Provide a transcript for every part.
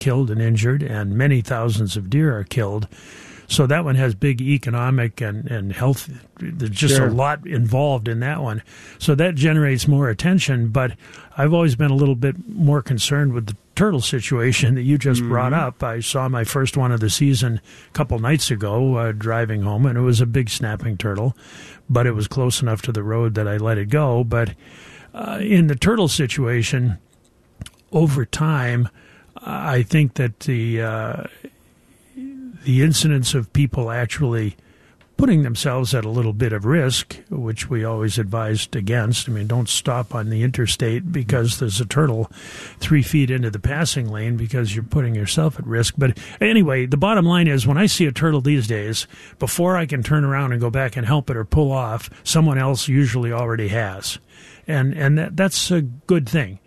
killed and injured, and many thousands of deer are killed. So that one has big economic and health. There's just a lot involved in that one. So that generates more attention. But I've always been a little bit more concerned with the turtle situation that you just brought up. I saw my first one of the season a couple nights ago driving home, and it was a big snapping turtle. But it was close enough to the road that I let it go. But in the turtle situation, over time, I think that the incidence of people actually putting themselves at a little bit of risk, which we always advised against. I mean, don't stop on the interstate because there's a turtle 3 feet into the passing lane because you're putting yourself at risk. But anyway, the bottom line is when I see a turtle these days, before I can turn around and go back and help it or pull off, someone else usually already has. And that's a good thing.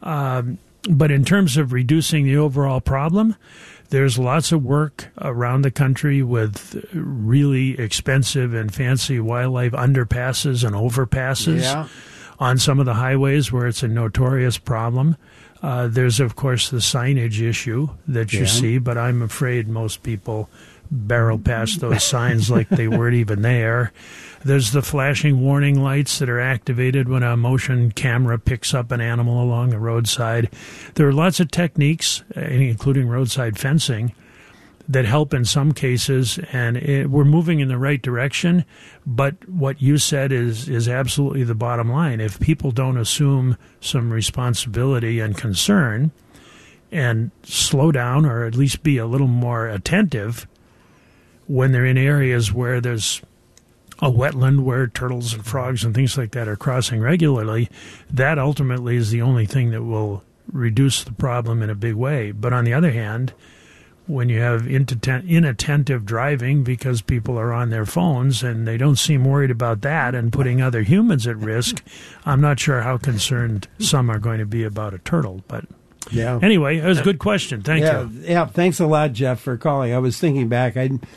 But in terms of reducing the overall problem, there's lots of work around the country with really expensive and fancy wildlife underpasses and overpasses on some of the highways where it's a notorious problem. There's, of course, the signage issue that you see, but I'm afraid most people barrel past those signs like they weren't even there. There's the flashing warning lights that are activated when a motion camera picks up an animal along the roadside. There are lots of techniques, including roadside fencing, that help in some cases, and we're moving in the right direction. But what you said is absolutely the bottom line. If people don't assume some responsibility and concern and slow down or at least be a little more attentive when they're in areas where there's a wetland where turtles and frogs and things like that are crossing regularly, that ultimately is the only thing that will reduce the problem in a big way. But on the other hand, when you have inattentive driving because people are on their phones and they don't seem worried about that and putting other humans at risk, I'm not sure how concerned some are going to be about a turtle. But anyway, it was a good question. Thank you. Yeah, thanks a lot, Jeff, for calling. I was thinking back.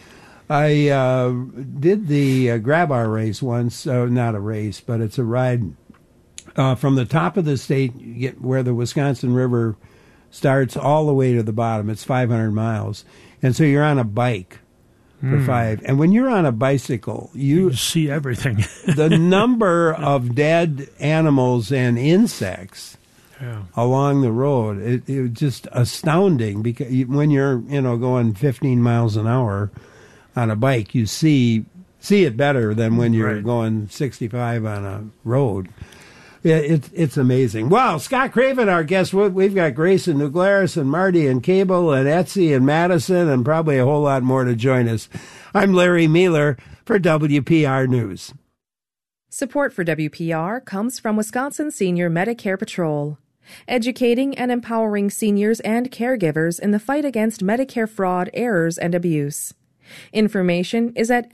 I did the Grab Our race once. Not a race, but it's a ride from the top of the state, you get where the Wisconsin River starts all the way to the bottom. It's 500 miles. And so you're on a bike for 5. And when you're on a bicycle, you see everything. The number of dead animals and insects along the road, it was just astounding, because when you're going 15 miles an hour on a bike, you see it better than when you're going 65 on a road. It's amazing. Wow, Scott Craven, our guest. We've got Grayson Nuglaris and Marty and Cable and Etsy and Madison and probably a whole lot more to join us. I'm Larry Mueller for WPR News. Support for WPR comes from Wisconsin Senior Medicare Patrol, educating and empowering seniors and caregivers in the fight against Medicare fraud, errors, and abuse. Information is at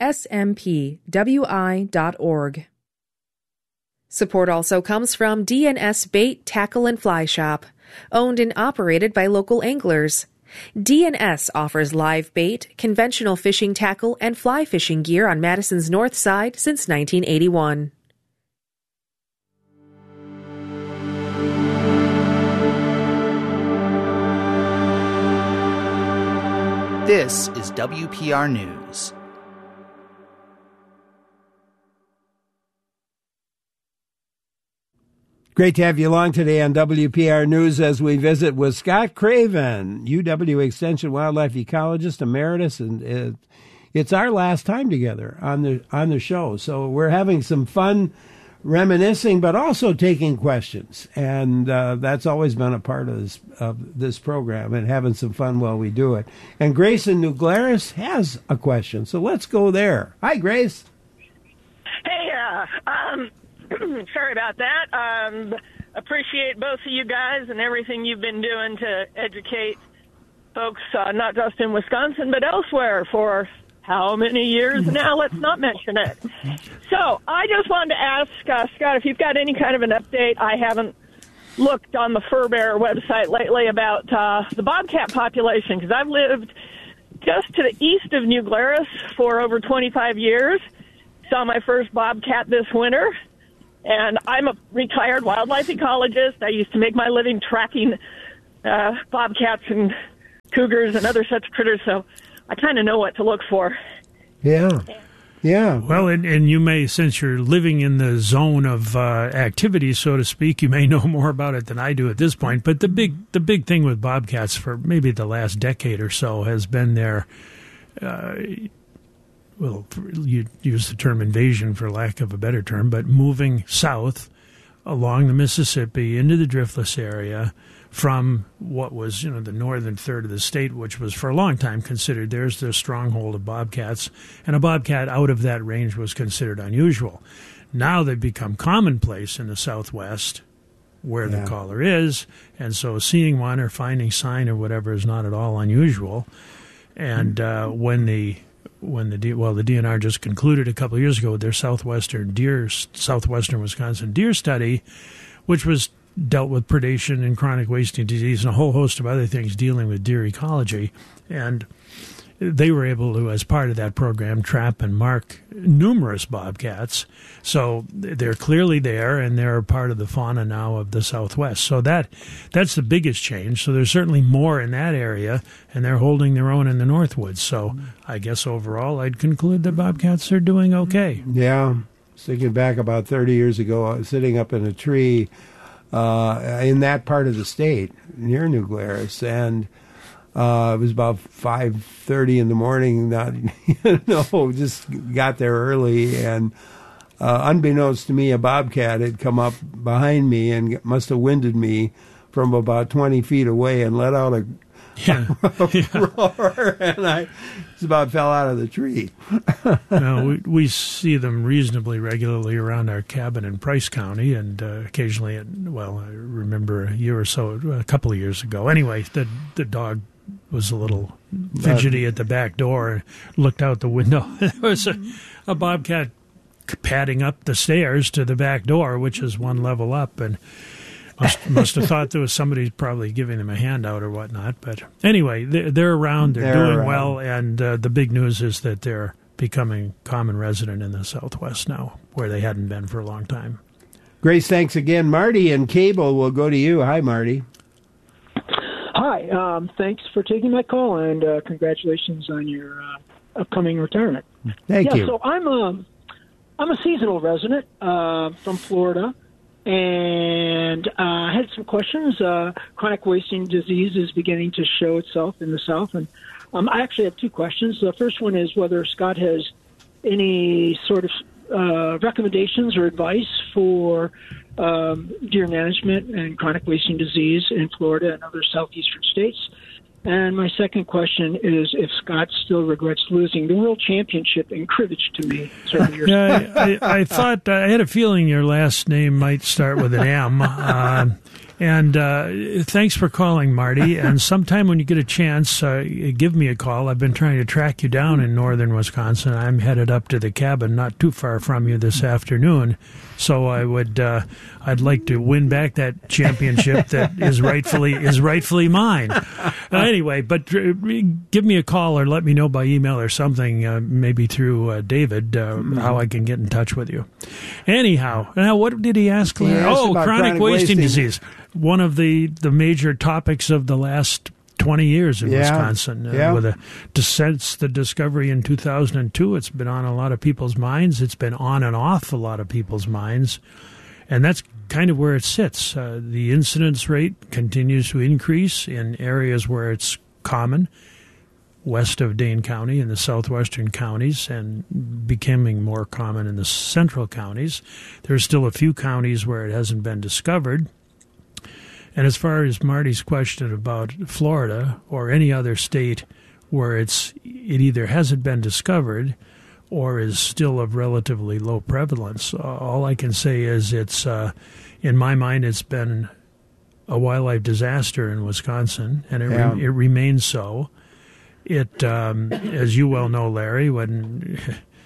smpwi.org. Support also comes from DNS Bait, Tackle, and Fly Shop, owned and operated by local anglers. DNS offers live bait, conventional fishing tackle, and fly fishing gear on Madison's north side since 1981. This is WPR News. Great to have you along today on WPR News as we visit with Scott Craven, UW Extension wildlife ecologist emeritus, and it's our last time together on the show. So we're having some fun reminiscing, but also taking questions, and that's always been a part of this program, and having some fun while we do it. And Grayson Nuglaris has a question, so let's go there. Hi, Grace. Hey, sorry about that. Appreciate both of you guys and everything you've been doing to educate folks, not just in Wisconsin, but elsewhere for how many years now? Let's not mention it. So I just wanted to ask, Scott, if you've got any kind of an update. I haven't looked on the Fur Bearer website lately about the bobcat population, because I've lived just to the east of New Glarus for over 25 years. Saw my first bobcat this winter. And I'm a retired wildlife ecologist. I used to make my living tracking bobcats and cougars and other such critters, so I kind of know what to look for. Yeah. Yeah. Well, and you may, since you're living in the zone of activity, so to speak, you may know more about it than I do at this point. But the big thing with bobcats for maybe the last decade or so has been their, well, you use the term invasion for lack of a better term, but moving south along the Mississippi into the driftless area from what was, the northern third of the state, which was for a long time considered there's the stronghold of bobcats, and a bobcat out of that range was considered unusual. Now they've become commonplace in the Southwest where the caller is, and so seeing one or finding sign or whatever is not at all unusual. And when the DNR just concluded a couple of years ago with their southwestern Wisconsin deer study, which was dealt with predation and chronic wasting disease and a whole host of other things dealing with deer ecology. And they were able to, as part of that program, trap and mark numerous bobcats. So they're clearly there, and they're part of the fauna now of the Southwest. So that's the biggest change. So there's certainly more in that area, and they're holding their own in the Northwoods. So I guess overall I'd conclude that bobcats are doing okay. Yeah. Thinking back about 30 years ago, I was sitting up in a tree in that part of the state near New Glarus, and it was about 5:30 in the morning. Just got there early, and unbeknownst to me, a bobcat had come up behind me and must have winded me from about 20 feet away and let out a roar, and I just about fell out of the tree. We see them reasonably regularly around our cabin in Price County, and occasionally, I remember a couple of years ago. Anyway, the dog was a little fidgety at the back door and looked out the window. There was a bobcat padding up the stairs to the back door, which is one level up, and must have thought there was somebody probably giving them a handout or whatnot. But anyway, they're around, they're doing around. Well, and the big news is that they're becoming common resident in the Southwest now, where they hadn't been for a long time. Grace, thanks again. Marty and Cable will go to you. Hi, Marty. Hi, thanks for taking my call, and congratulations on your upcoming retirement. Thank you. So I'm a seasonal resident from Florida, and I had some questions. Chronic wasting disease is beginning to show itself in the South, and I actually have two questions. The first one is whether Scott has any sort of recommendations or advice for deer management and chronic wasting disease in Florida and other southeastern states. And my second question is if Scott still regrets losing the World Championship in cribbage to me several years ago. I thought, I had a feeling your last name might start with an M. And thanks for calling, Marty. And sometime when you get a chance, give me a call. I've been trying to track you down in northern Wisconsin. I'm headed up to the cabin not too far from you this afternoon. So I'd like to win back that championship that is rightfully mine. Anyway, but give me a call or let me know by email or something, maybe through David, how I can get in touch with you. Anyhow, now what did he ask? He asked chronic wasting disease. One of the major topics of the last 20 years in Wisconsin. With since the discovery in 2002, it's been on a lot of people's minds. It's been on and off a lot of people's minds. And that's kind of where it sits. The incidence rate continues to increase in areas where it's common, west of Dane County in the southwestern counties, and becoming more common in the central counties. There's still a few counties where it hasn't been discovered. And as far as Marty's question about Florida or any other state where it either hasn't been discovered or is still of relatively low prevalence, all I can say is it's, in my mind, it's been a wildlife disaster in Wisconsin, and it remains so. It, as you well know, Larry, when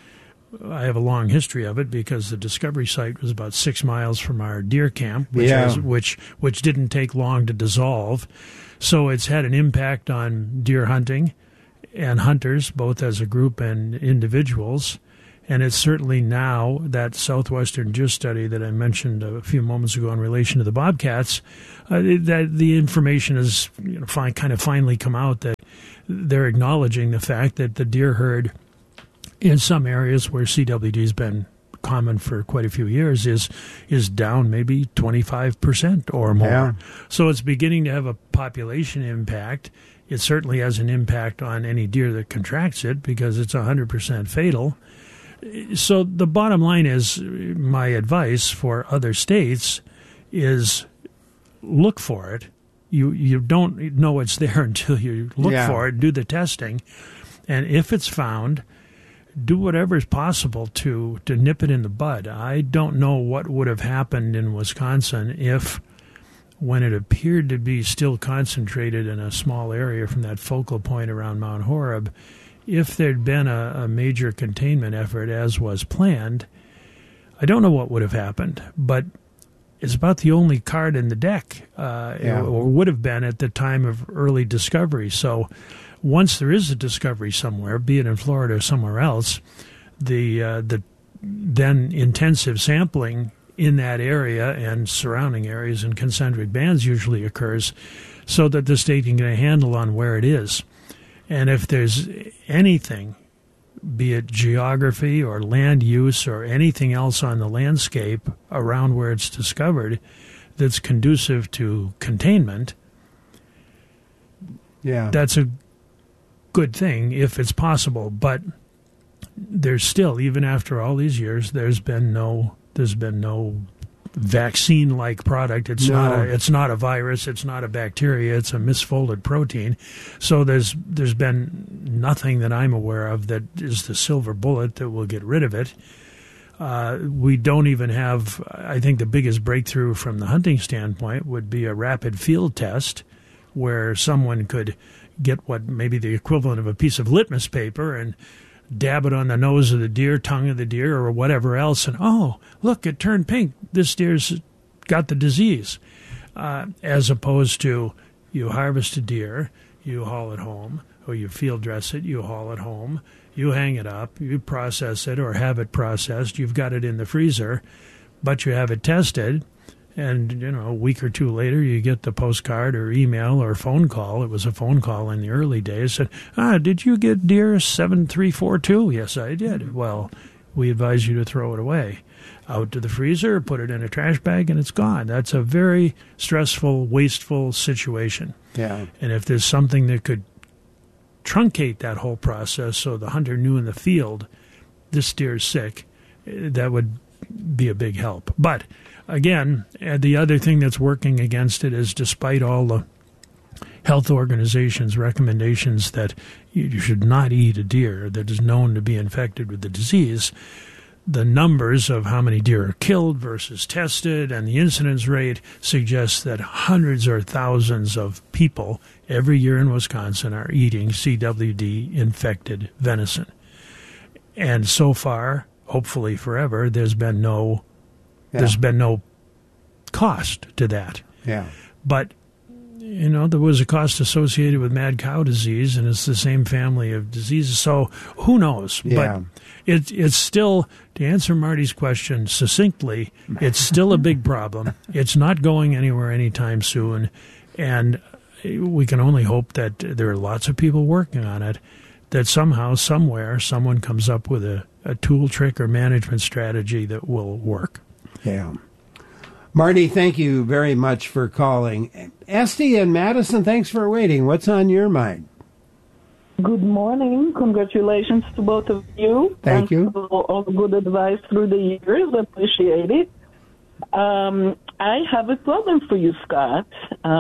I have a long history of it because the discovery site was about 6 miles from our deer camp, which didn't take long to dissolve. So it's had an impact on deer hunting and hunters, both as a group and individuals. And it's certainly now that southwestern deer study that I mentioned a few moments ago in relation to the bobcats, that the information has kind of finally come out that they're acknowledging the fact that the deer herd in some areas where CWD has been common for quite a few years is down maybe 25% or more. Yeah. So it's beginning to have a population impact. It certainly has an impact on any deer that contracts it because it's 100% fatal. So the bottom line is, my advice for other states is look for it. You don't know it's there until you look for it, do the testing, and if it's found, do whatever is possible to nip it in the bud. I don't know what would have happened in Wisconsin if, when it appeared to be still concentrated in a small area from that focal point around Mount Horeb, if there'd been a major containment effort as was planned. I don't know what would have happened, but it's about the only card in the deck, or would have been at the time of early discovery. So once there is a discovery somewhere, be it in Florida or somewhere else, the then intensive sampling in that area and surrounding areas and concentric bands usually occurs so that the state can get a handle on where it is. And if there's anything, be it geography or land use or anything else on the landscape around where it's discovered that's conducive to containment, that's a good thing if it's possible. But there's still, even after all these years, there's been no vaccine-like product. It's not a virus. It's not a bacteria. It's a misfolded protein. So there's been nothing that I'm aware of that is the silver bullet that will get rid of it. We don't even have, I think the biggest breakthrough from the hunting standpoint would be a rapid field test where someone could get what maybe the equivalent of a piece of litmus paper and dab it on the nose of the deer, tongue of the deer, or whatever else, and, oh, look, it turned pink. This deer's got the disease. As opposed to you harvest a deer, you haul it home, or you field dress it, you haul it home, you hang it up, you process it or have it processed, you've got it in the freezer, but you have it tested, and, a week or two later, you get the postcard or email or phone call. It was a phone call in the early days. Said, did you get deer 7342? Yes, I did. Well, we advise you to throw it away. Out to the freezer, put it in a trash bag, and it's gone. That's a very stressful, wasteful situation. Yeah. And if there's something that could truncate that whole process so the hunter knew in the field, this deer is sick, that would be a big help. But again, the other thing that's working against it is, despite all the health organizations' recommendations that you should not eat a deer that is known to be infected with the disease, the numbers of how many deer are killed versus tested and the incidence rate suggests that hundreds or thousands of people every year in Wisconsin are eating CWD-infected venison. And so far, hopefully forever, there's been no cost to that. Yeah. But, there was a cost associated with mad cow disease, and it's the same family of diseases. So who knows? Yeah. But it's still, to answer Marty's question succinctly, it's still a big problem. It's not going anywhere anytime soon. And we can only hope that there are lots of people working on it, that somehow, somewhere, someone comes up with a tool, trick, or management strategy that will work. Yeah. Marty, thank you very much for calling. Esty and Madison, thanks for waiting. What's on your mind? Good morning. Congratulations to both of you. Thank you. For all the good advice through the years. Appreciate it. I have a problem for you, Scott.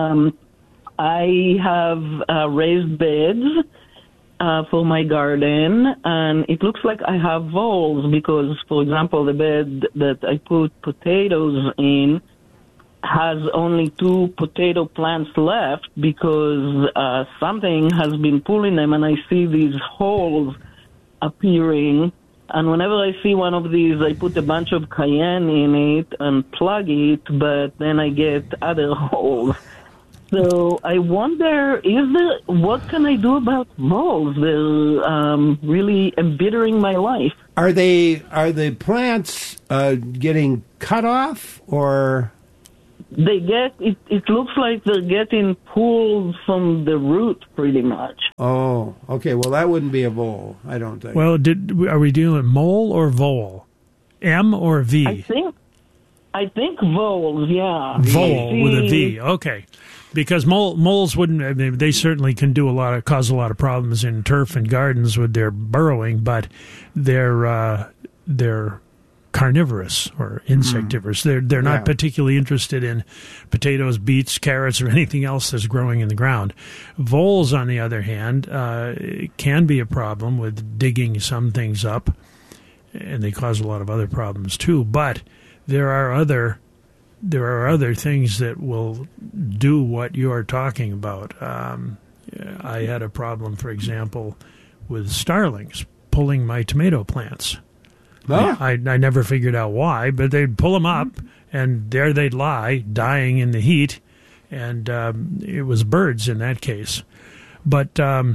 I have raised beds for my garden, and it looks like I have voles because, for example, the bed that I put potatoes in has only 2 potato plants left because something has been pulling them, and I see these holes appearing. And whenever I see one of these, I put a bunch of cayenne in it and plug it, but then I get other holes. So I wonder, what can I do about voles? They're really embittering my life. Are the plants getting cut off, or? they get it looks like they're getting pulled from the root pretty much. Oh, okay. Well, that wouldn't be a vole, I don't think. Well, are we dealing mole or vole? M or V? I think voles, yeah. Vole with a V. Okay. Because moles wouldn't. I mean, they certainly can cause a lot of problems in turf and gardens with their burrowing, but they're carnivorous or insectivorous. They're not particularly interested in potatoes, beets, carrots, or anything else that's growing in the ground. Voles, on the other hand, can be a problem with digging some things up, and they cause a lot of other problems too. But there are other things that will do what you're talking about. I had a problem, for example, with starlings pulling my tomato plants. Oh. I never figured out why, but they'd pull them up, and there they'd lie, dying in the heat, and it was birds in that case. But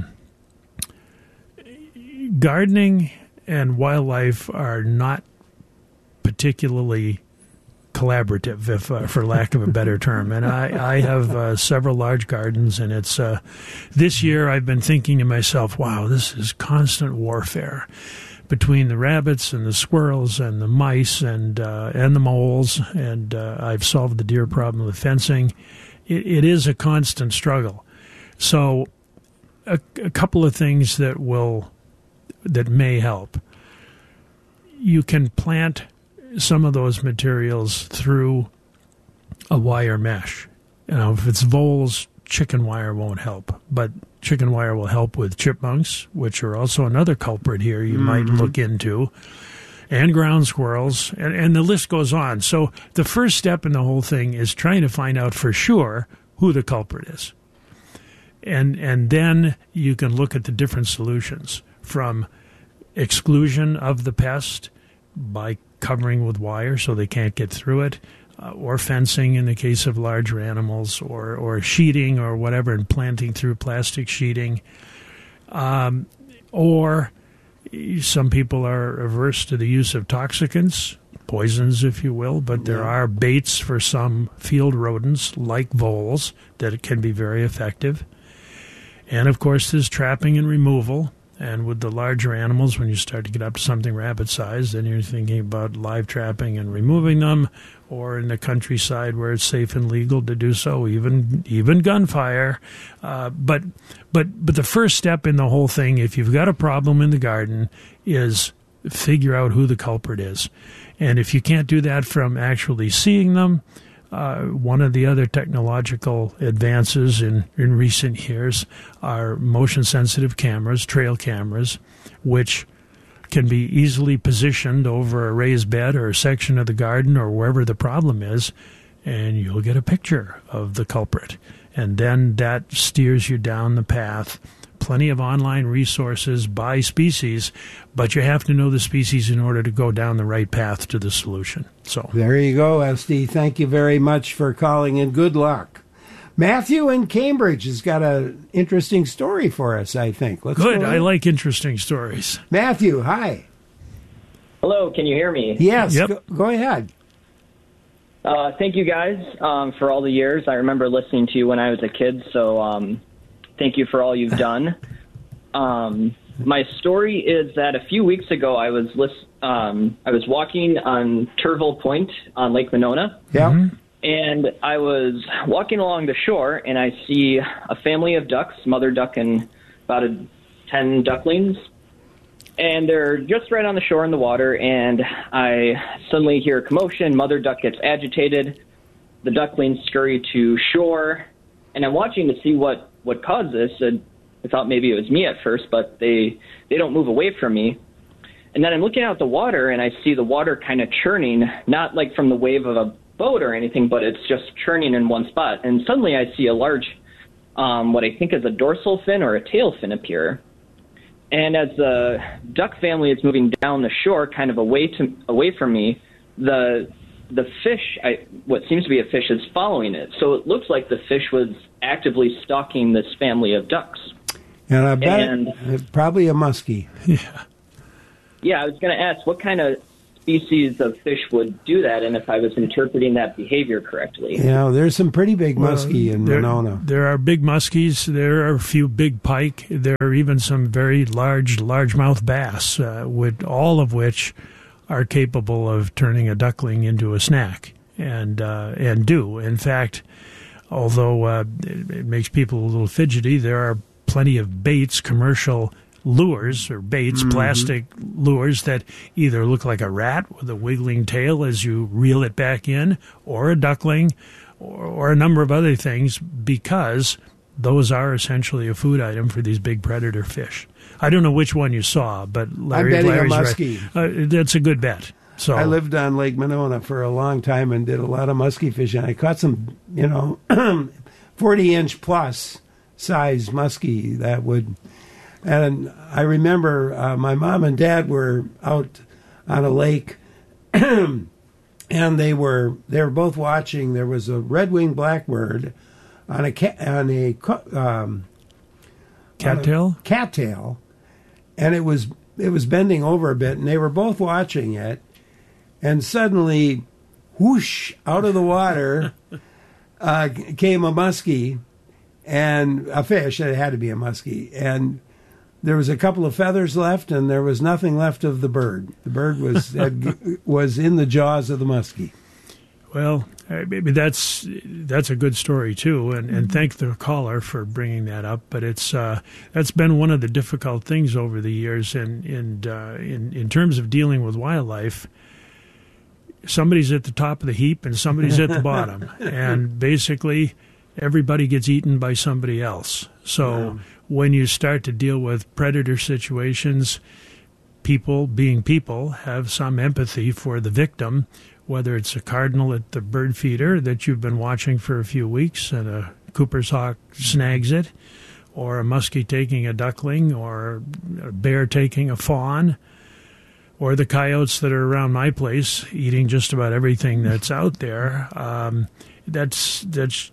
gardening and wildlife are not particularly collaborative, if for lack of a better term. And I have several large gardens, and it's this year I've been thinking to myself, wow, this is constant warfare between the rabbits and the squirrels and the mice and the moles, and I've solved the deer problem with fencing. It is a constant struggle. So a couple of things that may help. You can plant some of those materials through a wire mesh. If it's voles, chicken wire won't help, but chicken wire will help with chipmunks, which are also another culprit here you might look into, and ground squirrels, and the list goes on. So the first step in the whole thing is trying to find out for sure who the culprit is. And then you can look at the different solutions, from exclusion of the pest by covering with wire so they can't get through it, or fencing in the case of larger animals, or sheeting or whatever, and planting through plastic sheeting. Or some people are averse to the use of toxicants, poisons, if you will, but there are baits for some field rodents, like voles, that can be very effective. And, of course, there's trapping and removal. And with the larger animals, when you start to get up to something rabbit-sized, then you're thinking about live trapping and removing them, or in the countryside where it's safe and legal to do so, even gunfire. But the first step in the whole thing, if you've got a problem in the garden, is figure out who the culprit is. And if you can't do that from actually seeing them, one of the other technological advances in recent years are motion-sensitive cameras, trail cameras, which can be easily positioned over a raised bed or a section of the garden or wherever the problem is, and you'll get a picture of the culprit. And then that steers you down the path. Plenty of online resources by species, but you have to know the species in order to go down the right path to the solution. So there you go, SD. Thank you very much for calling, and good luck. Matthew in Cambridge has got an interesting story for us, I think. Good. I like interesting stories. Matthew, hi. Hello. Can you hear me? Yes. Yep. Go ahead. Thank you guys for all the years. I remember listening to you when I was a kid, so thank you for all you've done. My story is that a few weeks ago I was walking on Turville Point on Lake Monona. Yeah. Mm-hmm. And I was walking along the shore, and I see a family of ducks, mother duck and about 10 ducklings. And they're just right on the shore in the water, and I suddenly hear a commotion. Mother duck gets agitated. The ducklings scurry to shore, and I'm watching to see what caused this. I thought maybe it was me at first, but they don't move away from me. And then I'm looking out the water, and I see the water kind of churning, not like from the wave of a boat or anything, but it's just churning in one spot. And suddenly I see a large, what I think is a dorsal fin or a tail fin appear. And as the duck family is moving down the shore, kind of away from me, the fish, what seems to be a fish, is following it. So it looks like the fish was actively stalking this family of ducks. And I bet probably a muskie. Yeah, I was going to ask, what kind of species of fish would do that, and if I was interpreting that behavior correctly. Yeah, there's some pretty big muskie in Monona. There are big muskies. There are a few big pike. There are even some very largemouth bass, all of which are capable of turning a duckling into a snack, and do. In fact, although it makes people a little fidgety, there are plenty of baits, commercial lures or baits, plastic lures that either look like a rat with a wiggling tail as you reel it back in, or a duckling, or a number of other things, because those are essentially a food item for these big predator fish. I don't know which one you saw, but Larry's a muskie. Right. That's a good bet. So I lived on Lake Monona for a long time and did a lot of muskie fishing. I caught some, 40-inch plus size muskie that would. And I remember my mom and dad were out on a lake, and they were both watching. There was a red-winged blackbird on a cattail, and it was bending over a bit, and they were both watching it, and suddenly, whoosh, out of the water came a muskie, and a fish. It had to be a muskie, and there was a couple of feathers left, and there was nothing left of the bird. The bird was in the jaws of the muskie. Well, maybe that's a good story too, and thank the caller for bringing that up. But that's been one of the difficult things over the years, and in terms of dealing with wildlife. Somebody's at the top of the heap and somebody's at the bottom, and basically everybody gets eaten by somebody else. So when you start to deal with predator situations, people, being people, have some empathy for the victim, whether it's a cardinal at the bird feeder that you've been watching for a few weeks and a Cooper's hawk snags it, or a muskie taking a duckling, or a bear taking a fawn, or the coyotes that are around my place eating just about everything that's out there. That's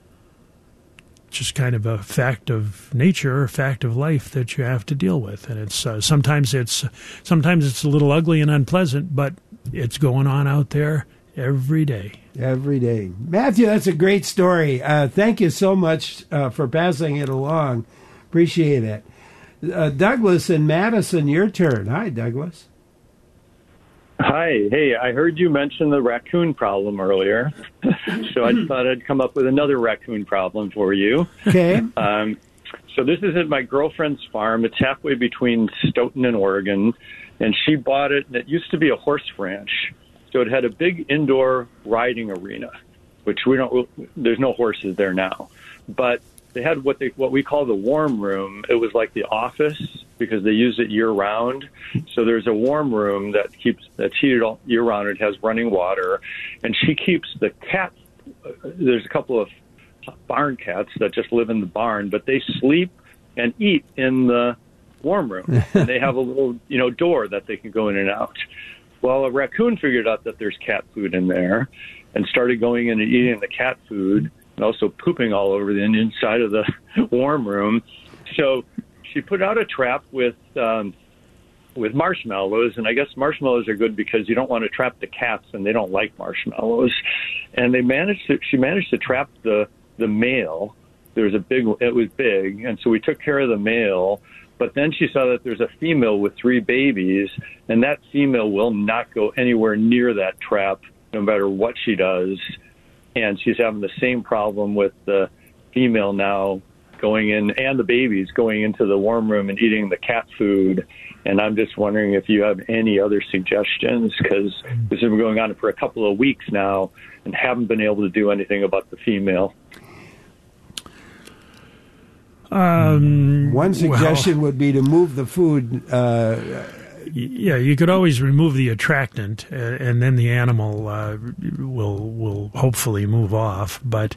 just kind of a fact of nature, a fact of life that you have to deal with, and it's sometimes it's a little ugly and unpleasant, but it's going on out there every day. Every day, Matthew. That's a great story. Thank you so much for passing it along. Appreciate it. Douglas in Madison, your turn. Hi, Douglas. Hi. Hey, I heard you mention the raccoon problem earlier, so I thought I'd come up with another raccoon problem for you. Okay. So this is at my girlfriend's farm. It's halfway between Stoughton and Oregon, and she bought it, and it used to be a horse ranch. So it had a big indoor riding arena, which there's no horses there now. But they had what we call the warm room. It was like the office because they use it year round. So there's a warm room that's heated all year round. It has running water, and she keeps the cat. There's a couple of barn cats that just live in the barn, but they sleep and eat in the warm room. And they have a little, door that they can go in and out. Well, a raccoon figured out that there's cat food in there and started going in and eating the cat food, and also pooping all over the inside of the warm room. So she put out a trap with marshmallows, and I guess marshmallows are good because you don't want to trap the cats, and they don't like marshmallows. And she managed to trap the male. It was big, and so we took care of the male. But then she saw that there's a female with 3 babies, and that female will not go anywhere near that trap, no matter what she does. And she's having the same problem with the female now going in, and the babies going into the warm room and eating the cat food. And I'm just wondering if you have any other suggestions, because this has been going on for a couple of weeks now and haven't been able to do anything about the female. One suggestion would be to move the food. Yeah, you could always remove the attractant, and then the animal will hopefully move off. But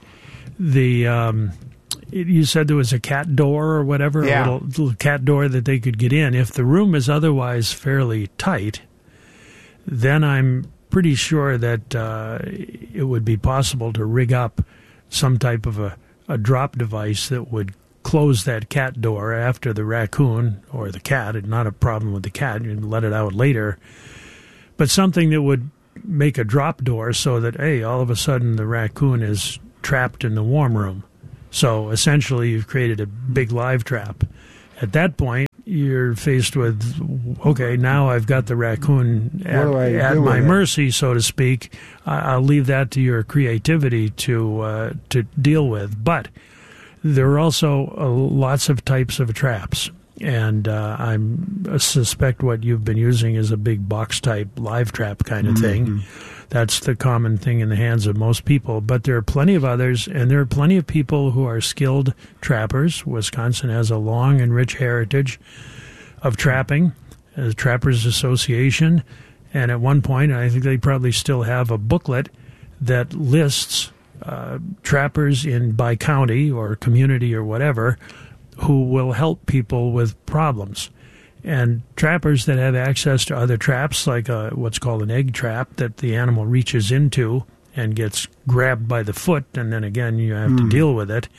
you said there was a cat door or whatever, a little cat door that they could get in. If the room is otherwise fairly tight, then I'm pretty sure that it would be possible to rig up some type of a drop device that would close that cat door after the raccoon or the cat. It's not a problem with the cat. You can let it out later. but something that would make a drop door so that, hey, all of a sudden the raccoon is trapped in the warm room. So essentially you've created a big live trap. At that point, you're faced with, okay, now I've got the raccoon at my mercy, so to speak. I'll leave that to your creativity to deal with. But there are also lots of types of traps. And I suspect what you've been using is a big box-type live trap kind of thing. That's the common thing in the hands of most people. But there are plenty of others, and there are plenty of people who are skilled trappers. Wisconsin has a long and rich heritage of trapping, the Trappers Association. And at one point, I think they probably still have a booklet that lists trappers by county or community or whatever who will help people with problems. And trappers that have access to other traps, like what's called an egg trap, that the animal reaches into and gets grabbed by the foot, and then again you have to deal with it.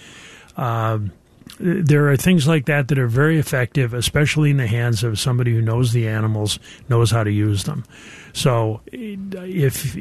There are things like that that are very effective, especially in the hands of somebody who knows the animals, knows how to use them. So if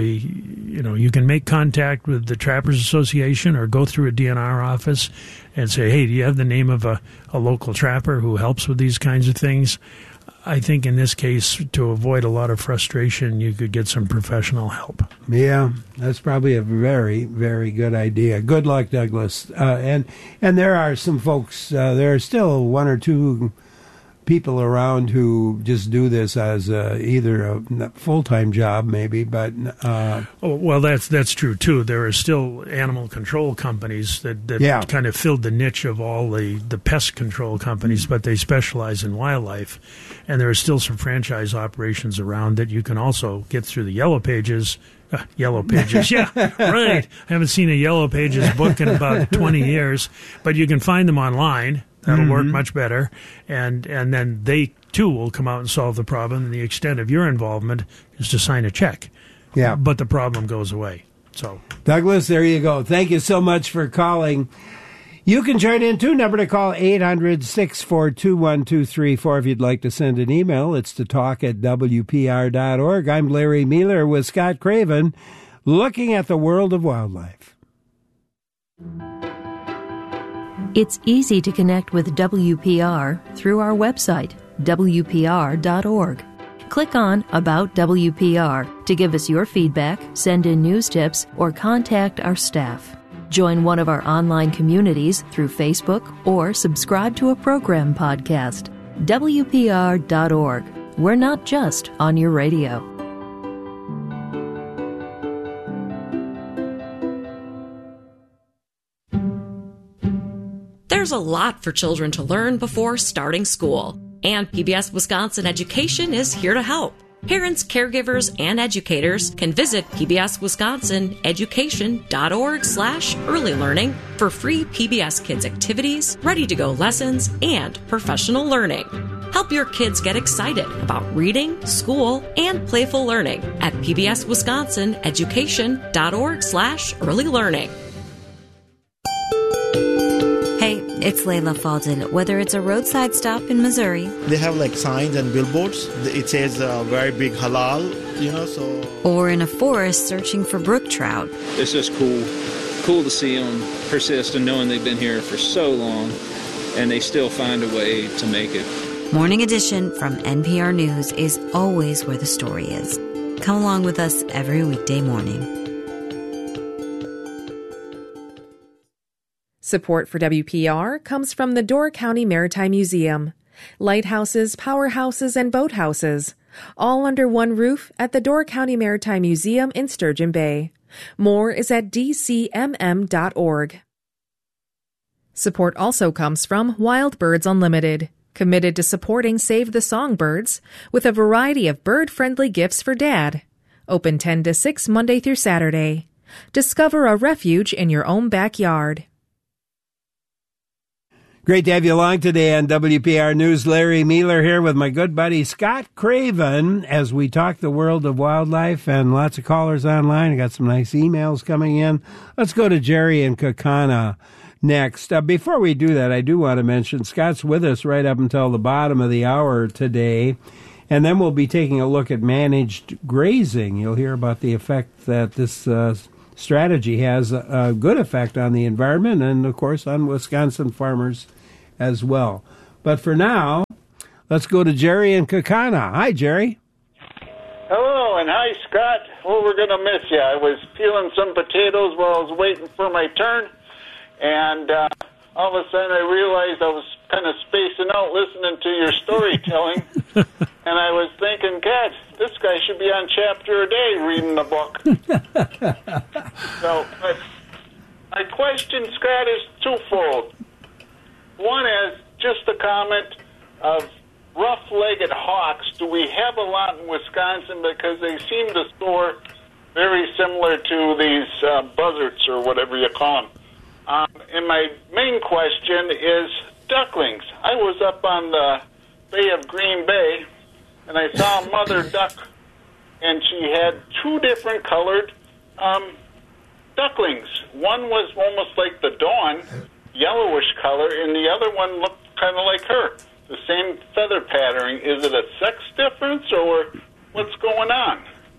you can make contact with the Trappers Association or go through a DNR office and say, hey, do you have the name of a local trapper who helps with these kinds of things? I think in this case, to avoid a lot of frustration, you could get some professional help. Yeah, that's probably a very, very good idea. Good luck, Douglas. And there are some folks, there are still one or two people around who just do this as either a full-time job maybe, but... well, that's true, too. There are still animal control companies that kind of filled the niche of all the pest control companies, but they specialize in wildlife. And there are still some franchise operations around that you can also get through the Yellow Pages. Yellow Pages, yeah, right. I haven't seen a Yellow Pages book in about 20 years, but you can find them online. That'll work much better. And then they, too, will come out and solve the problem. And the extent of your involvement is to sign a check. Yeah. But the problem goes away. So, Douglas, there you go. Thank you so much for calling. You can join in, too. Number to call, 800-642-1234. If you'd like to send an email, it's to talk@wpr.org. I'm Larry Mueller with Scott Craven, looking at the world of wildlife. It's easy to connect with WPR through our website, WPR.org. Click on About WPR to give us your feedback, send in news tips, or contact our staff. Join one of our online communities through Facebook or subscribe to a program podcast. WPR.org. We're not just on your radio. There's a lot for children to learn before starting school, and PBS Wisconsin Education is here to help. Parents, caregivers, and educators can visit pbswisconsineducation.org/early learning for free PBS Kids activities, ready-to-go lessons, and professional learning. Help your kids get excited about reading, school, and playful learning at pbswisconsineducation.org/early learning. Hey, it's Layla Falden. Whether it's a roadside stop in Missouri, they have like signs and billboards. It says very big halal, so. Or in a forest searching for brook trout. It's just cool to see them persist and knowing they've been here for so long and they still find a way to make it. Morning Edition from NPR News is always where the story is. Come along with us every weekday morning. Support for WPR comes from the Door County Maritime Museum. Lighthouses, powerhouses, and boathouses, all under one roof at the Door County Maritime Museum in Sturgeon Bay. More is at dcmm.org. Support also comes from Wild Birds Unlimited, committed to supporting Save the Songbirds with a variety of bird-friendly gifts for Dad. Open 10 to 6 Monday through Saturday. Discover a refuge in your own backyard. Great to have you along today on WPR News. Larry Mueller here with my good buddy Scott Craven as we talk the world of wildlife, and lots of callers online. I got some nice emails coming in. Let's go to Jerry in Kaukauna next. Before we do that, I do want to mention Scott's with us right up until the bottom of the hour today. And then we'll be taking a look at managed grazing. You'll hear about the effect that this strategy has, a good effect on the environment and, of course, on Wisconsin farmers as well. But for now, let's go to Jerry in Kaukauna. Hi, Jerry. Hello, and hi, Scott. Well, we're going to miss you. I was peeling some potatoes while I was waiting for my turn, and all of a sudden I realized I was kind of spacing out listening to your storytelling, and I was thinking, God, this guy should be on chapter a day reading the book. So, but my question, Scott, is twofold. One is just a comment of rough-legged hawks. Do we have a lot in Wisconsin? Because they seem to soar very similar to these buzzards or whatever you call them. And my main question is ducklings. I was up on the Bay of Green Bay, and I saw a mother duck, and she had two different colored ducklings. One was almost like the dawn, yellowish color, and the other one looked kind of like her. The same feather patterning. Is it a sex difference, or what's going on?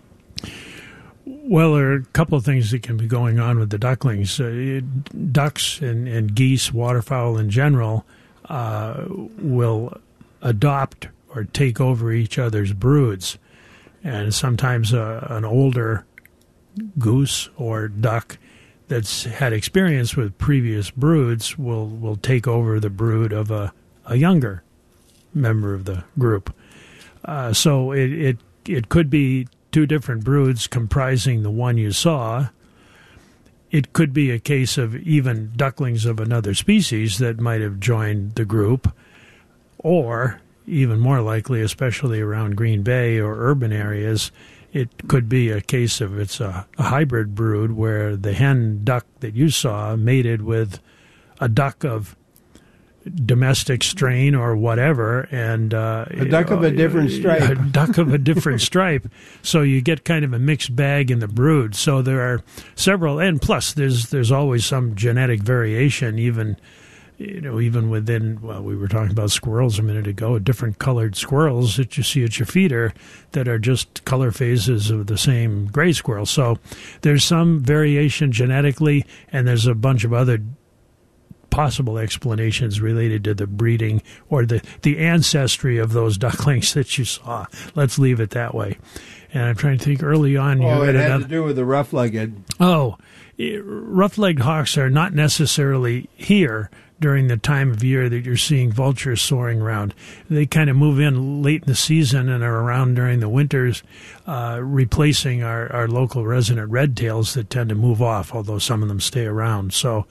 Well, there are a couple of things that can be going on with the ducklings. Ducks and geese, waterfowl in general, will adopt or take over each other's broods. And sometimes an older goose or duck that's had experience with previous broods will take over the brood of a younger member of the group. So it could be two different broods comprising the one you saw. It could be a case of even ducklings of another species that might have joined the group, or even more likely, especially around Green Bay or urban areas, it could be a case of it's a hybrid brood where the hen duck that you saw mated with a duck of domestic strain or whatever, and a duck of a different stripe. A duck of a different stripe. So you get kind of a mixed bag in the brood. So there are several, and plus there's always some genetic variation, even within. Well, we were talking about squirrels a minute ago. Different colored squirrels that you see at your feeder that are just color phases of the same gray squirrel. So there's some variation genetically, and there's a bunch of other possible explanations related to the breeding or the ancestry of those ducklings that you saw. Let's leave it that way. And I'm trying to think early on. It had to do with the rough-legged. Rough-legged hawks are not necessarily here during the time of year that you're seeing vultures soaring around. They kind of move in late in the season and are around during the winters, replacing our local resident redtails that tend to move off, although some of them stay around. So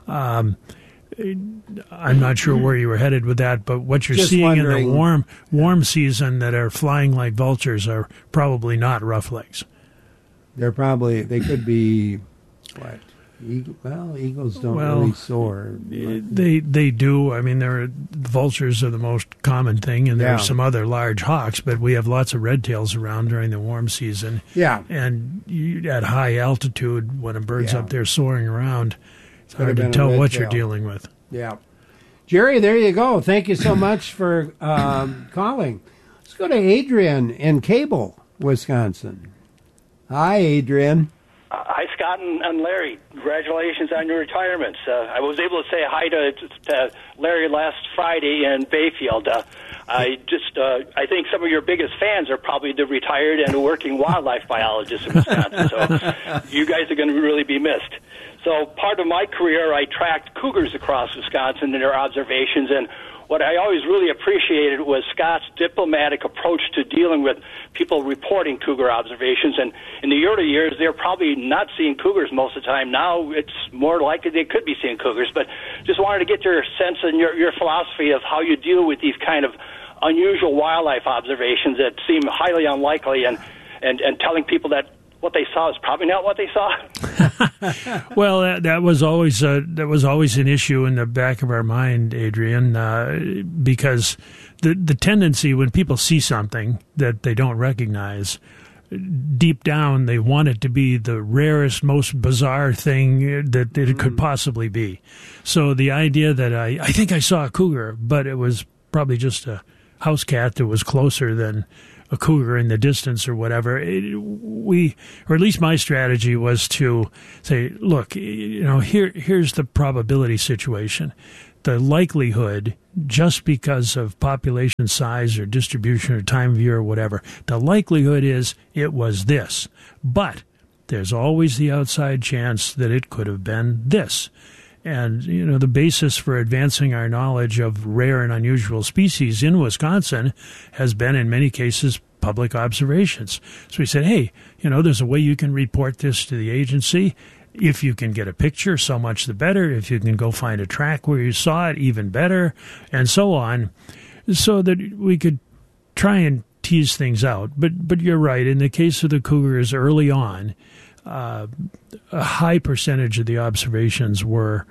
I'm not sure where you were headed with that, but what you're seeing in the warm season that are flying like vultures are probably not roughlegs. They could be what? Eagles don't really soar. They do. I mean, vultures are the most common thing, and there are some other large hawks, but we have lots of redtails around during the warm season. Yeah. And at high altitude, when a bird's up there soaring around, it's hard to tell what you're dealing with. Yeah. Jerry, there you go. Thank you so much for calling. Let's go to Adrian in Cable, Wisconsin. Hi, Adrian. Hi, Scott and Larry. Congratulations on your retirements. I was able to say hi to Larry last Friday in Bayfield. I think some of your biggest fans are probably the retired and working wildlife biologists in Wisconsin. So you guys are going to really be missed. So part of my career, I tracked cougars across Wisconsin and their observations, and what I always really appreciated was Scott's diplomatic approach to dealing with people reporting cougar observations. And in the early years, they're probably not seeing cougars most of the time. Now it's more likely they could be seeing cougars. But just wanted to get your sense and your philosophy of how you deal with these kind of unusual wildlife observations that seem highly unlikely, and telling people that what they saw is probably not what they saw. Well, that was always an issue in the back of our mind, Adrian, because the tendency when people see something that they don't recognize, deep down they want it to be the rarest, most bizarre thing that it could possibly be. So the idea that I think I saw a cougar, but it was probably just a house cat that was closer than a cougar in the distance or whatever. Or at least my strategy was to say, look, here's the probability situation. The likelihood, just because of population size or distribution or time of year or whatever, the likelihood is it was this. But there's always the outside chance that it could have been this. And, the basis for advancing our knowledge of rare and unusual species in Wisconsin has been, in many cases, public observations. So we said, hey, there's a way you can report this to the agency. If you can get a picture, so much the better. If you can go find a track where you saw it, even better, and so on, so that we could try and tease things out. But you're right. In the case of the cougars early on, a high percentage of the observations were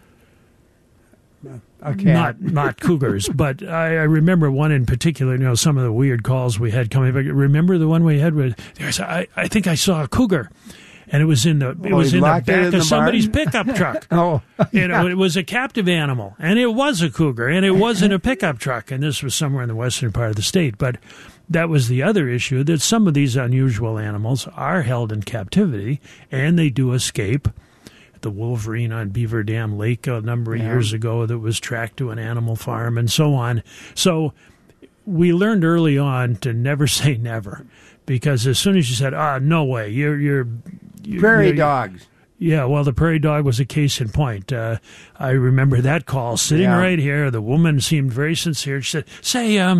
not cougars. But I remember one in particular, some of the weird calls we had coming back. Remember the one we had with, I think I saw a cougar. And it was in the back of somebody's pickup truck. It was a captive animal, and it was a cougar, and it was in a pickup truck. And this was somewhere in the western part of the state. But that was the other issue, that some of these unusual animals are held in captivity, and they do escape. The wolverine on Beaver Dam Lake a number of years ago that was tracked to an animal farm, and so on. So we learned early on to never say never, because as soon as you said, no way, you're prairie dogs. Yeah, well, the prairie dog was a case in point. I remember that call sitting right here. The woman seemed very sincere. She said,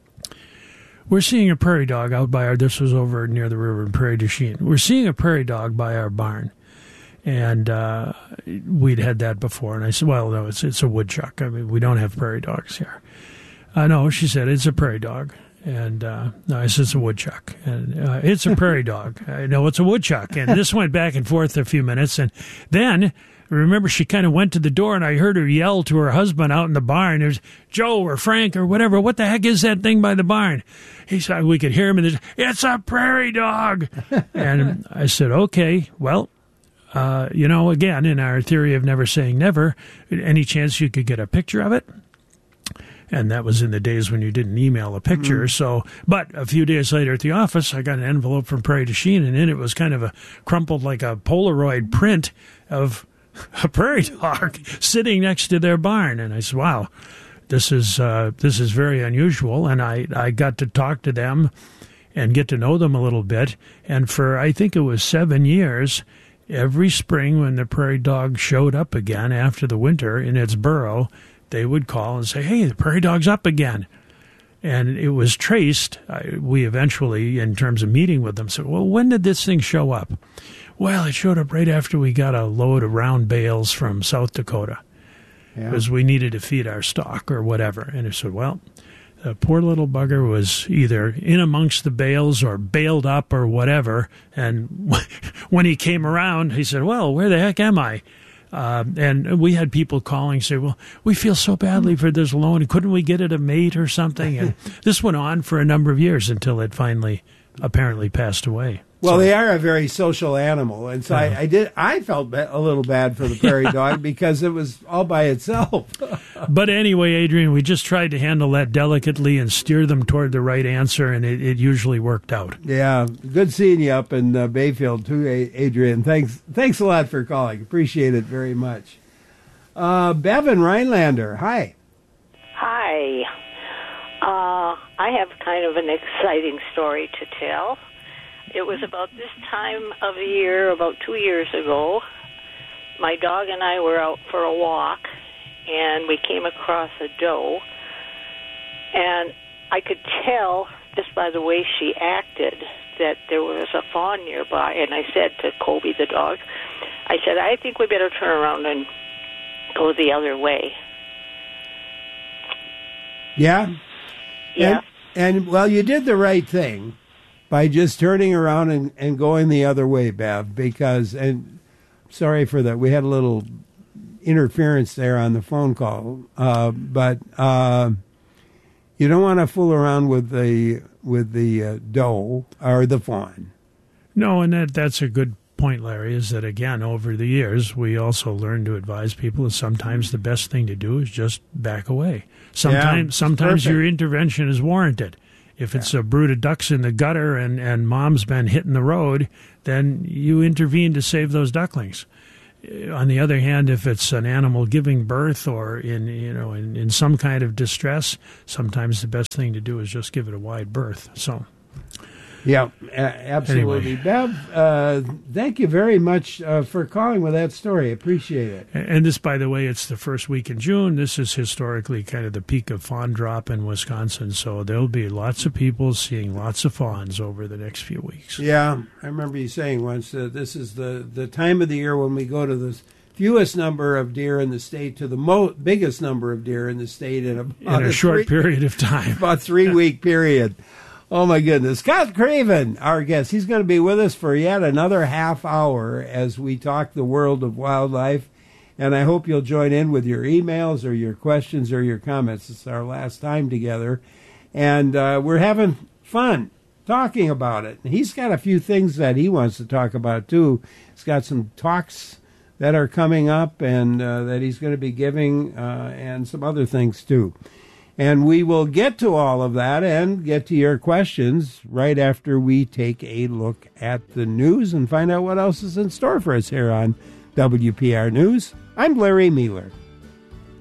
we're seeing a prairie dog out by this was over near the river in Prairie du Chien. We're seeing a prairie dog by our barn. And we'd had that before. And I said, well, no, it's a woodchuck. I mean, we don't have prairie dogs here. No, she said, it's a prairie dog. And no, I said, it's a woodchuck. And it's a prairie dog. I know it's a woodchuck. And this went back and forth a few minutes. And then, remember, she kind of went to the door, and I heard her yell to her husband out in the barn. There's Joe or Frank or whatever. What the heck is that thing by the barn? He said, we could hear him. And it's a prairie dog. And I said, okay, well, again, in our theory of never saying never, any chance you could get a picture of it? And that was in the days when you didn't email a picture. Mm-hmm. So, but a few days later at the office, I got an envelope from Prairie du Chien, and in it was kind of a crumpled like a Polaroid print of a prairie dog sitting next to their barn. And I said, wow, this is very unusual. And I got to talk to them and get to know them a little bit. And for, I think it was 7 years, every spring when the prairie dog showed up again after the winter in its burrow, they would call and say, hey, the prairie dog's up again. And it was traced. We eventually, in terms of meeting with them, said, well, when did this thing show up? Well, it showed up right after we got a load of round bales from South Dakota because we needed to feed our stock or whatever. And I said, well, the poor little bugger was either in amongst the bales or bailed up or whatever. And when he came around, he said, well, where the heck am I? And we had people calling, say, well, we feel so badly for this loan. Couldn't we get it a mate or something? And this went on for a number of years until it finally apparently passed away. Well, they are a very social animal, and so I felt a little bad for the prairie dog because it was all by itself. But anyway, Adrian, we just tried to handle that delicately and steer them toward the right answer, and it usually worked out. Yeah, good seeing you up in Bayfield too, Adrian. Thanks a lot for calling. Appreciate it very much. Bevan Rhinelander, hi. Hi. I have kind of an exciting story to tell. It was about this time of the year, about 2 years ago. My dog and I were out for a walk, and we came across a doe. And I could tell, just by the way she acted, that there was a fawn nearby. And I said to Kobe, the dog, I said, I think we better turn around and go the other way. Yeah? Yeah. And well, you did the right thing by just turning around and going the other way, Bev, because, and sorry for that, we had a little interference there on the phone call, but you don't want to fool around with the doe or the fawn. No, and that's a good point, Larry, is that, again, over the years, we also learned to advise people that sometimes the best thing to do is just back away. Sometimes your intervention is warranted. If it's a brood of ducks in the gutter and mom's been hitting the road, then you intervene to save those ducklings. On the other hand, if it's an animal giving birth or in some kind of distress, sometimes the best thing to do is just give it a wide berth. So, yeah, absolutely. Anyway. Bev, thank you very much for calling with that story. Appreciate it. And this, by the way, it's the first week in June. This is historically kind of the peak of fawn drop in Wisconsin, so there'll be lots of people seeing lots of fawns over the next few weeks. Yeah, I remember you saying once that this is the time of the year when we go to the fewest number of deer in the state to the biggest number of deer in the state in a short period of time. About 3-week period. Oh, my goodness. Scott Craven, our guest, he's going to be with us for yet another half hour as we talk the world of wildlife. And I hope you'll join in with your emails or your questions or your comments. It's our last time together. And we're having fun talking about it. And he's got a few things that he wants to talk about, too. He's got some talks that are coming up and that he's going to be giving and some other things, too. And we will get to all of that and get to your questions right after we take a look at the news and find out what else is in store for us here on WPR News. I'm Larry Mueller.